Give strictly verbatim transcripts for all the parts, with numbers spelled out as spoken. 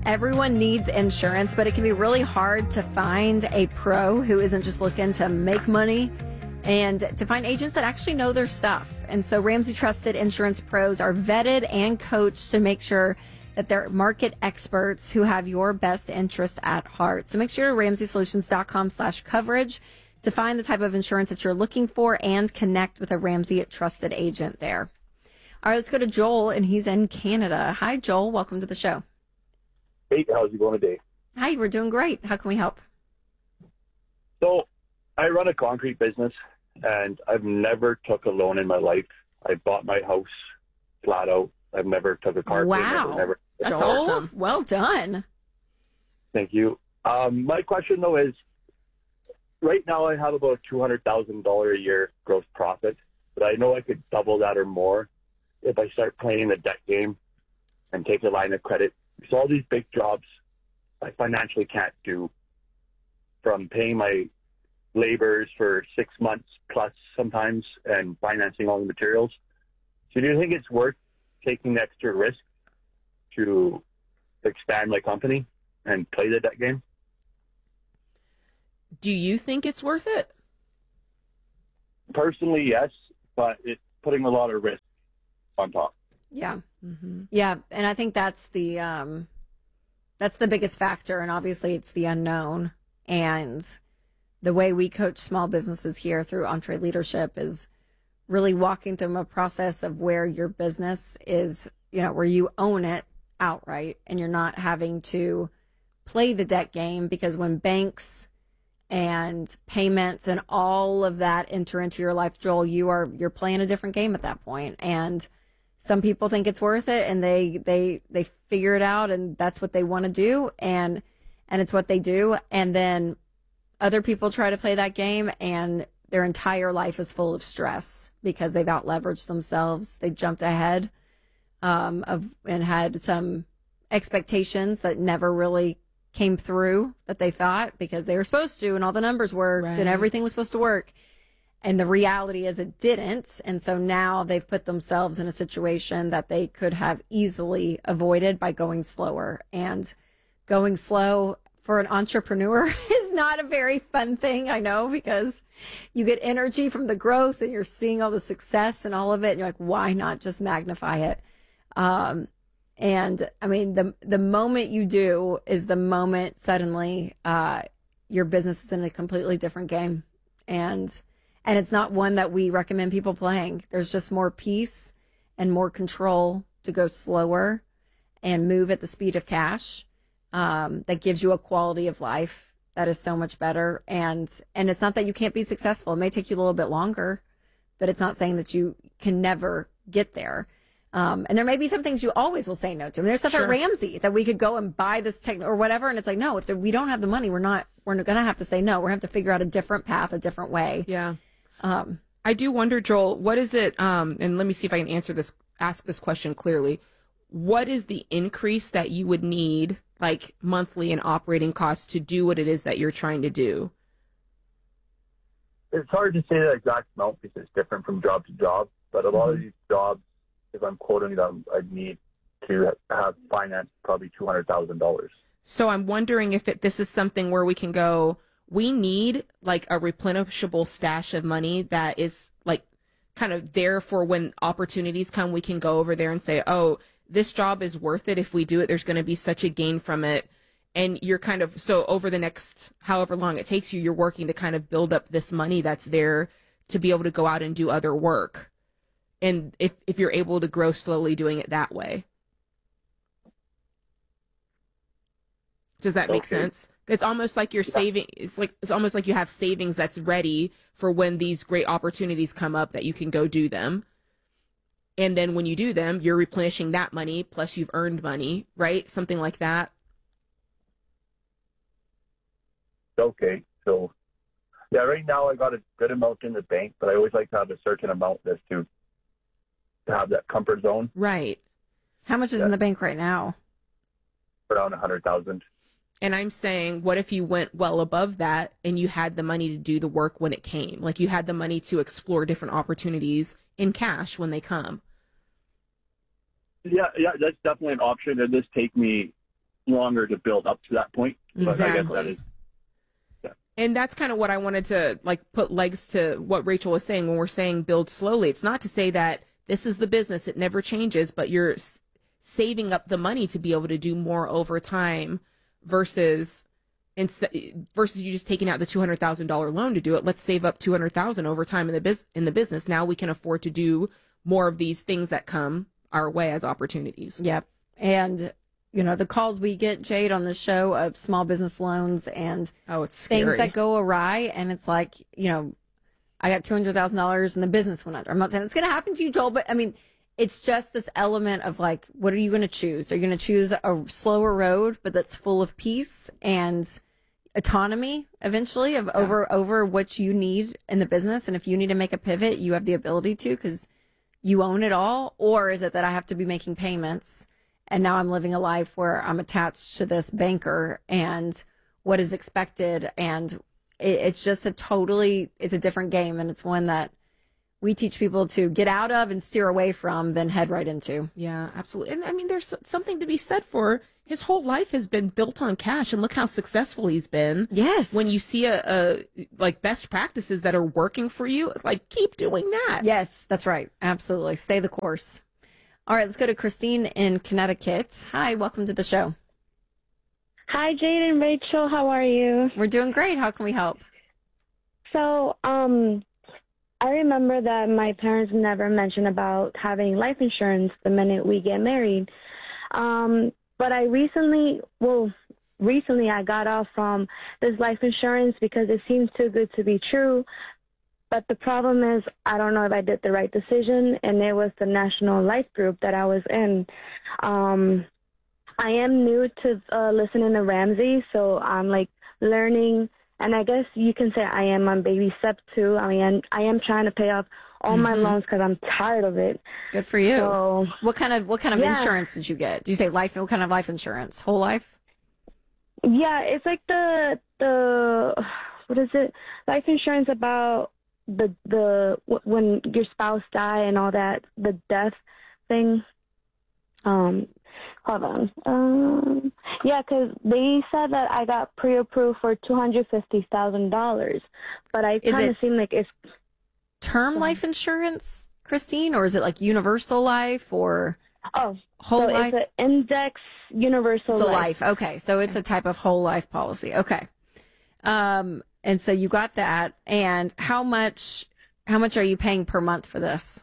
Everyone needs insurance, but it can be really hard to find a pro who isn't just looking to make money and to find agents that actually know their stuff. And so Ramsey Trusted Insurance Pros are vetted and coached to make sure that they're market experts who have your best interest at heart. So make sure to ramsey solutions dot com slash coverage to find the type of insurance that you're looking for and connect with a Ramsey Trusted agent there. All right, let's go to Joel, and he's in Canada. Hi, Joel. Welcome to the show. Hey, how's it going today? Hi, we're doing great. How can we help? So I run a concrete business, and I've never took a loan in my life. I bought my house flat out. I've never took a car wow. payment. Never, That's Joel, awesome. Well done. Thank you. Um, my question, though, is right now I have about two hundred thousand dollars a year gross profit, but I know I could double that or more if I start playing the debt game and take a line of credit. So all these big jobs I financially can't do, from paying my laborers for six months plus sometimes and financing all the materials. So do you think it's worth taking extra risk to expand my company and play the debt game? Do you think it's worth it? Personally, yes, but it's putting a lot of risk on top. Yeah. Mm-hmm. Yeah. And I think that's the, um, that's the biggest factor. And obviously it's the unknown. And the way we coach small businesses here through EntreLeadership is really walking them a process of where your business is, you know, where you own it outright and you're not having to play the debt game, because when banks and payments and all of that enter into your life, Joel, you are, you're playing a different game at that point. And some people think it's worth it, and they, they, they figure it out, and that's what they want to do. And, and it's what they do. And then other people try to play that game, and their entire life is full of stress because they've out leveraged themselves. They jumped ahead, um, of, and had some expectations that never really came through that they thought because they were supposed to, and all the numbers worked right. and everything was supposed to work. And the reality is it didn't. And so now they've put themselves in a situation that they could have easily avoided by going slower. And going slow for an entrepreneur is not a very fun thing, I know, because you get energy from the growth and you're seeing all the success and all of it. And you're like, why not just magnify it? Um, and I mean, the, the moment you do is the moment suddenly, uh, your business is in a completely different game. And, And it's not one that we recommend people playing. There's just more peace and more control to go slower and move at the speed of cash. Um, that gives you a quality of life that is so much better. And, and it's not that you can't be successful. It may take you a little bit longer, but it's not saying that you can never get there. Um, and there may be some things you always will say no to. I mean, there's stuff sure. at Ramsey that we could go and buy this tech or whatever. And it's like, no, if the, we don't have the money, we're not, we're going to have to say no. We're going to have to figure out a different path, a different way. Yeah. Um, I do wonder, Joel, what is it? Um, and let me see if I can answer this, ask this question clearly. What is the increase that you would need, like monthly in operating costs, to do what it is that you're trying to do? It's hard to say the exact amount because it's different from job to job. But a lot mm-hmm. of these jobs, if I'm quoting them, I'd need to have financed probably two hundred thousand dollars. So I'm wondering if it, this is something where we can go, we need like a replenishable stash of money that is like kind of there for when opportunities come. We can go over there and say, oh, this job is worth it. If we do it, there's going to be such a gain from it. And you're kind of, so over the next, however long it takes you, you're working to kind of build up this money that's there to be able to go out and do other work. And if, if you're able to grow slowly doing it that way. Does that make okay. sense? It's almost like you're saving. It's like, it's almost like you have savings that's ready for when these great opportunities come up that you can go do them. And then when you do them, you're replenishing that money, plus you've earned money, right? Something like that. Okay. So, yeah, right now I got a good amount in the bank, but I always like to have a certain amount just to, to have that comfort zone. Right. How much is yeah. in the bank right now? Around a hundred thousand. And I'm saying, what if you went well above that and you had the money to do the work when it came? Like you had the money to explore different opportunities in cash when they come. Yeah, yeah, that's definitely an option. It'll just take me longer to build up to that point. But Exactly. I guess that is, And that's kind of what I wanted to like put legs to what Rachel was saying when we're saying build slowly. It's not to say that this is the business, it never changes, but you're s- saving up the money to be able to do more over time versus ins- versus you just taking out the two hundred thousand dollars loan to do it. Let's save up two hundred thousand dollars over time in the biz- in the business. Now we can afford to do more of these things that come our way as opportunities. Yep. And you know, the calls we get, Jade, on the show of small business loans and Oh, it's scary. things that go awry. And it's like, you know, I got two hundred thousand dollars and the business went under. I'm not saying it's going to happen to you, Joel, but I mean, it's just this element of like, what are you going to choose? Are you going to choose a slower road, but that's full of peace and autonomy eventually of Yeah. over, over what you need in the business? And if you need to make a pivot, you have the ability to because you own it all. Or is it that I have to be making payments? And now I'm living a life where I'm attached to this banker and what is expected. And it, it's just a totally, it's a different game. And it's one that we teach people to get out of and steer away from than head right into. Yeah, absolutely. And I mean, there's something to be said for his whole life has been built on cash, and look how successful he's been. Yes. When you see a, a like best practices that are working for you, like keep doing that. Yes, that's right. Absolutely. Stay the course. All right, let's go to Christine in Connecticut. Hi, welcome to the show. Hi, Jade and Rachel. How are you? We're doing great. How can we help? So, um, I remember that my parents never mentioned about having life insurance the minute we get married. Um, but I recently, well, recently I got off from this life insurance because it seems too good to be true. But the problem is, I don't know if I did the right decision, and it was the National Life Group that I was in. Um, I am new to uh, listening to Ramsey, so I'm like learning, and I guess you can say I am on baby step two. I mean, I am trying to pay off all mm-hmm. my loans because I'm tired of it. Good for you. So, what kind of what kind of yeah. insurance did you get? Did you say life? What kind of life insurance? Whole life? Yeah, it's like the the what is it? Life insurance about the the when your spouse die and all that, the death thing. Um, hold on. Um, yeah, because they said that I got pre-approved for two hundred fifty thousand dollars, but I kind of seem like it's term life insurance, Christine, or is it like universal life or oh whole so life? It's an index universal so life. life. Okay, so it's a type of whole life policy. Okay. Um. And so you got that, and how much how much are you paying per month for this?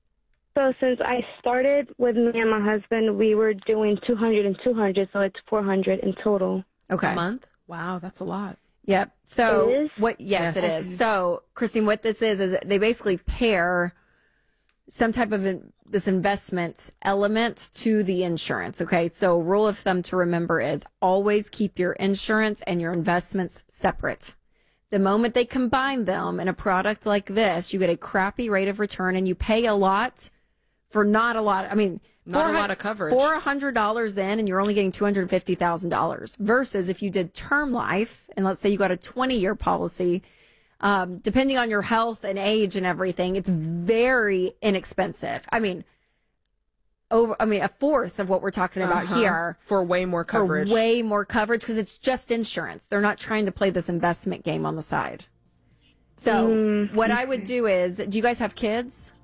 So since I started with me and my husband, we were doing two hundred and two hundred, so it's four hundred in total. Okay. A month? Wow, that's a lot. Yep. So it is? what yes, Yes. it is. So Christine, what this is is they basically pair some type of in, this investment element to the insurance. Okay. So rule of thumb to remember is always keep your insurance and your investments separate. The moment they combine them in a product like this, you get a crappy rate of return and you pay a lot for not a lot. I mean, Not a lot of coverage. four hundred dollars in and you're only getting two hundred fifty thousand dollars versus if you did term life and let's say you got a twenty year policy, um, depending on your health and age and everything, it's very inexpensive. I mean, over, I mean, a fourth of what we're talking about Uh-huh. here For way more coverage. for way more coverage because it's just insurance. They're not trying to play this investment game on the side. So Mm, what I would do is, do you guys have kids?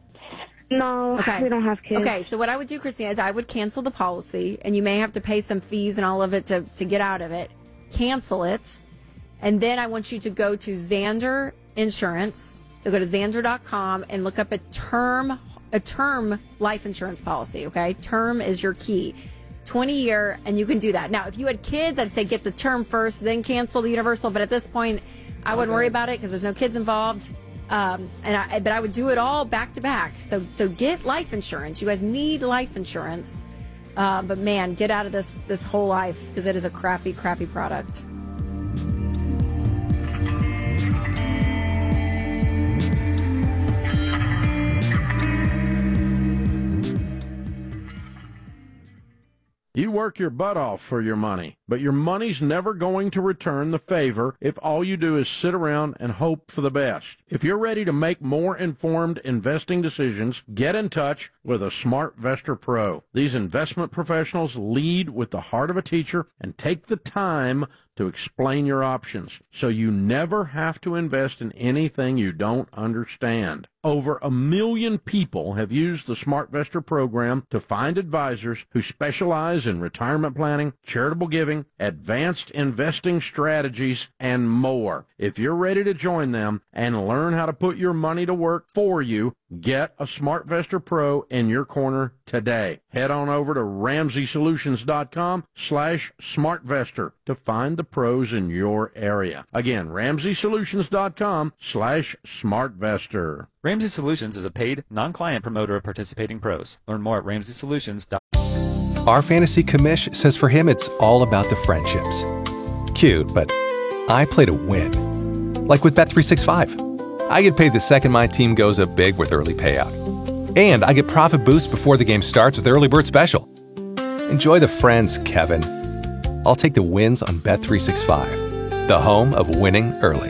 No, Okay. we don't have kids. Okay, so what I would do, Christina, is I would cancel the policy, and you may have to pay some fees and all of it to, to get out of it. Cancel it, and then I want you to go to Xander Insurance. So go to xander dot com and look up a term a term life insurance policy, okay? Term is your key. twenty year, and you can do that. Now, if you had kids, I'd say get the term first, then cancel the universal, but at this point, I wouldn't worry about it because there's no kids involved. Um, and I, but I would do it all back to back. So, so get life insurance. You guys need life insurance. Uh, but man, get out of this, this whole life because it is a crappy, crappy product. You work your butt off for your money. but your money's never going to return the favor if all you do is sit around and hope for the best. If you're ready to make more informed investing decisions, get in touch with a SmartVestor Pro. These investment professionals lead with the heart of a teacher and take the time to explain your options, so you never have to invest in anything you don't understand. Over a million people have used the SmartVestor program to find advisors who specialize in retirement planning, charitable giving, advanced investing strategies, and more. If you're ready to join them and learn how to put your money to work for you, get a SmartVestor Pro in your corner today. Head on over to RamseySolutions.com slash SmartVestor to find the pros in your area. Again, RamseySolutions.com slash SmartVestor. Ramsey Solutions is a paid, non-client promoter of participating pros. Learn more at Ramsey Solutions dot com. Our fantasy commish says for him it's all about the friendships. Cute, but I play to win. Like with Bet three sixty-five. I get paid the second my team goes up big with early payout. And I get profit boost before the game starts with Early Bird Special. Enjoy the friends, Kevin. I'll take the wins on Bet three sixty-five, the home of winning early.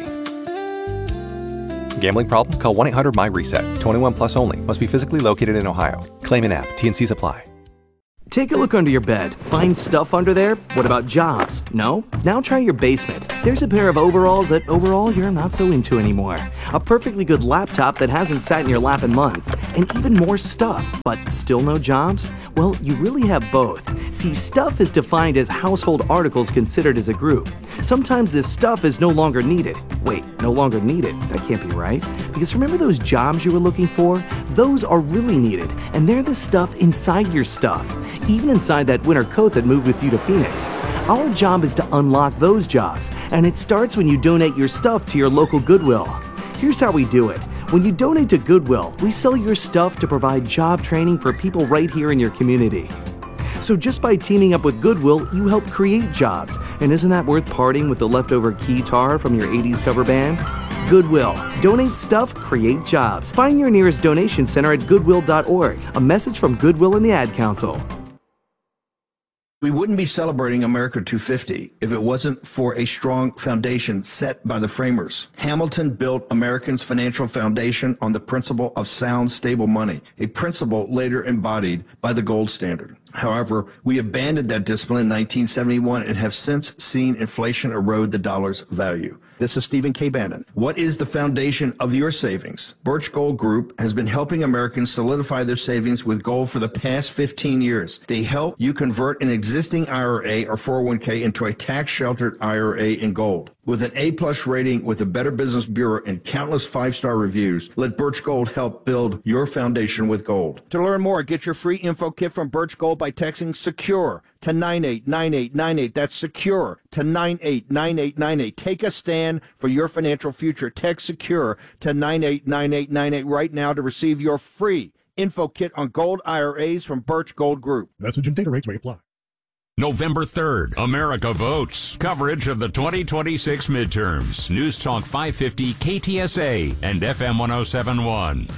Gambling problem? Call one eight hundred M Y RESET. twenty-one plus only. Must be physically located in Ohio. Claim in app. T and Cs apply. Take a look under your bed. Find stuff under there? What about jobs? No? Now try your basement. There's a pair of overalls that overall you're not so into anymore. A perfectly good laptop that hasn't sat in your lap in months. And even more stuff. But still no jobs? Well, you really have both. See, stuff is defined as household articles considered as a group. Sometimes this stuff is no longer needed. Wait, no longer needed? That can't be right. Because remember those jobs you were looking for? Those are really needed. And they're the stuff inside your stuff. Even inside that winter coat that moved with you to Phoenix. Our job is to unlock those jobs, and it starts when you donate your stuff to your local Goodwill. Here's how we do it. When you donate to Goodwill, we sell your stuff to provide job training for people right here in your community. So just by teaming up with Goodwill, you help create jobs. And isn't that worth parting with the leftover keytar from your eighties cover band? Goodwill. Donate stuff, create jobs. Find your nearest donation center at goodwill dot org. A message from Goodwill and the Ad Council. We wouldn't be celebrating America two fifty if it wasn't for a strong foundation set by the framers. Hamilton built Americans' financial foundation on the principle of sound, stable money, a principle later embodied by the gold standard. However, we abandoned that discipline in nineteen seventy-one and have since seen inflation erode the dollar's value. This is Stephen K. Bannon. What is the foundation of your savings? Birch Gold Group has been helping Americans solidify their savings with gold for the past fifteen years. They help you convert an existing I R A or four oh one k into a tax-sheltered I R A in gold. With an A-plus rating with the Better Business Bureau and countless five-star reviews, let Birch Gold help build your foundation with gold. To learn more, get your free info kit from Birch Gold by texting SECURE to nine eight nine eight nine eight. That's SECURE to nine eight nine eight nine eight. Take a stand for your financial future. Text SECURE to nine eight nine eight nine eight right now to receive your free info kit on gold I R As from Birch Gold Group. Message and data rates may apply. November third, America Votes. Coverage of the twenty twenty-six midterms. News Talk five fifty K T S A and F M one oh seven point one.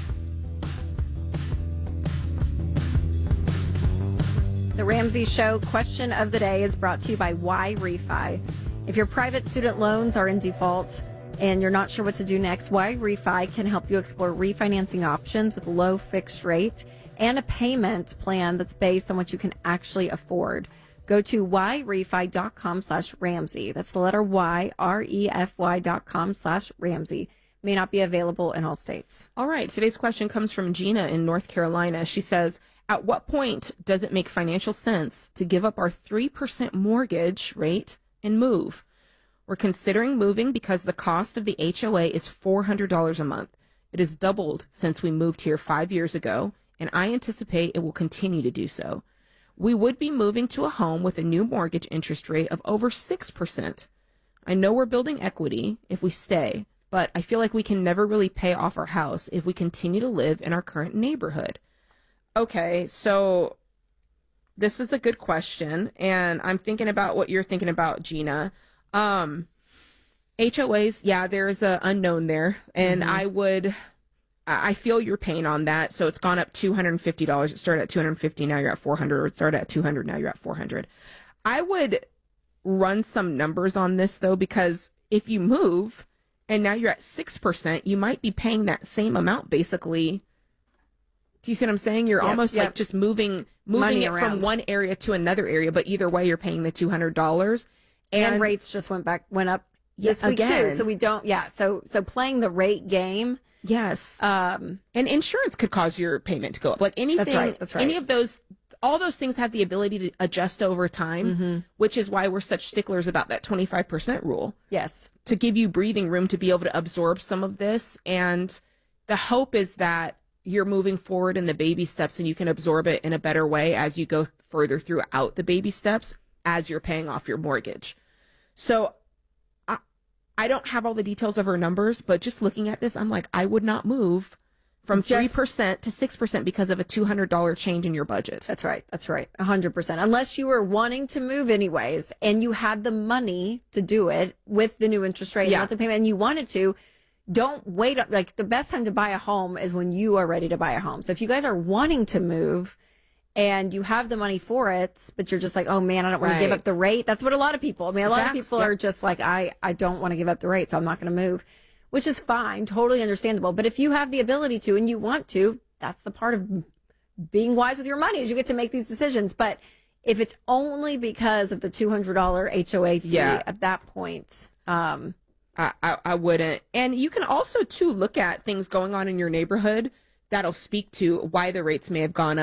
The Ramsey Show question of the day is brought to you by Y-Refi. If your private student loans are in default and you're not sure what to do next, Y-Refi can help you explore refinancing options with low fixed rate and a payment plan that's based on what you can actually afford. Go to yrefi.com slash Ramsey. That's the letter Y, R E F Y dot com slash Ramsey. May not be available in all states. All right. Today's question comes from Gina in North Carolina. She says, at what point does it make financial sense to give up our three percent mortgage rate and move? We're considering moving because the cost of the H O A is four hundred dollars a month. It has doubled since we moved here five years ago, and I anticipate it will continue to do so. We would be moving to a home with a new mortgage interest rate of over six percent. I know we're building equity if we stay, but I feel like we can never really pay off our house if we continue to live in our current neighborhood. Okay, so this is a good question, and I'm thinking about what you're thinking about, Gina. Um, H O As, yeah, there's a unknown there, and mm-hmm. I would... I feel your pain on that. So it's gone up two hundred fifty dollars. It started at two hundred fifty dollars. Now you're at four hundred dollars. Or it started at two hundred dollars. Now you're at four hundred dollars. I would run some numbers on this, though, because if you move and now you're at six percent, you might be paying that same amount, basically. Do you see what I'm saying? You're Yep, almost yep. like just moving moving Money it around. from one area to another area, but either way, you're paying the two hundred dollars. And, And, rates just went back, went up Yeah, this week again. too. So we don't, yeah. So, so playing the rate game. yes. Um, And insurance could cause your payment to go up. Like anything, right, that's right. any of those, all those things have the ability to adjust over time, Mm-hmm. which is why we're such sticklers about that twenty-five percent rule, yes. to give you breathing room to be able to absorb some of this. And the hope is that you're moving forward in the baby steps and you can absorb it in a better way as you go further throughout the baby steps as you're paying off your mortgage. So I, I don't have all the details of her numbers, but just looking at this, I'm like, I would not move from Just- three percent to six percent because of a two hundred dollars change in your budget. That's right. That's right. A hundred percent. Unless you were wanting to move anyways and you had the money to do it with the new interest rate, Yeah. monthly payment, and you wanted to, don't wait. Like the best time to buy a home is when you are ready to buy a home. So if you guys are wanting to move and you have the money for it, but you're just like, oh man, I don't want to give Right. up the rate. That's what a lot of people, I mean, a So lot of that's- people yep. are just like, I, I don't want to give up the rate, so I'm not going to move, which is fine. Totally understandable. But if you have the ability to, and you want to, that's the part of being wise with your money is you get to make these decisions. But if it's only because of the two hundred dollars H O A fee Yeah. at that point, um, I, I, I wouldn't. And you can also, too, look at things going on in your neighborhood that'll speak to why the rates may have gone up.